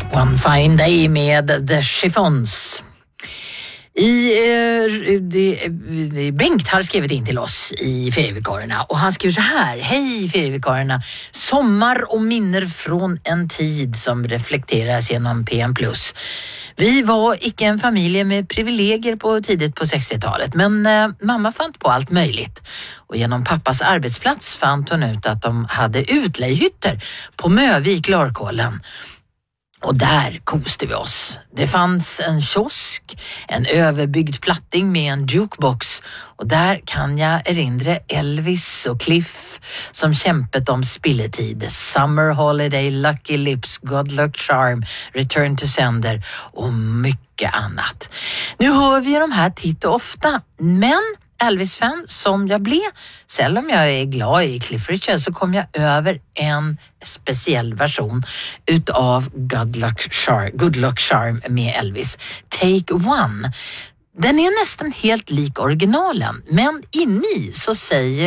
One Fine Day med The Chiffons. Bengt har skrivit in till oss i Ferievikarierna och han skriver så här: hej Ferievikarierna, sommar och minner från en tid som reflekteras genom PM+. Vi var icke en familj med privilegier tidigt på 60-talet, men mamma fann på allt möjligt. Och genom pappas arbetsplats fann hon ut att de hade utlejhytter på Mövik, Larkollen. Och där koste vi oss. Det fanns en kiosk, en överbyggd platting med en jukebox. Och där kan jag erinra Elvis och Cliff som kämpet om spilletid. Summer Holiday, Lucky Lips, God Luck Charm, Return to Sender och mycket annat. Nu hör vi de här titt och ofta, men Elvis-fan som jag blev, selv om jag är glad i Cliff Richard, så kom jag över en speciell version utav Good Luck Charm med Elvis, Take One. Den är nästan helt lik originalen, men inni så säger